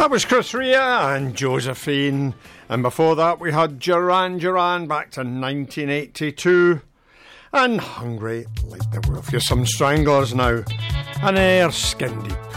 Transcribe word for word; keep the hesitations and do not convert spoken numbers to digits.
That was Chris Rea and Josephine. And before that we had Duran Duran back to nineteen eighty-two. And Hungry Like the Wolf. Here's some Stranglers now. And Air Skin Deep.